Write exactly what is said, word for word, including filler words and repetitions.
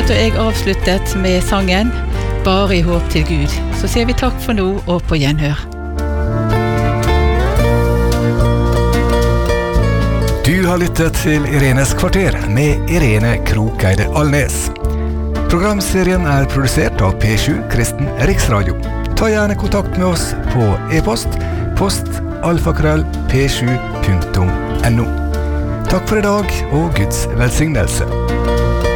Beate og jeg avsluttet med sangen Bare i håp til Gud. Så sier vi takk for nå og på gjenhør. Du har lyttet til Irenes kvarter med Irene Krokeide Alnes. Programserien er produsert av P sju Kristen Riksradio. Ta gjerne kontakt med oss på e-post post alfakrøll p sju punktum n o. Takk for i dag og Guds velsignelse.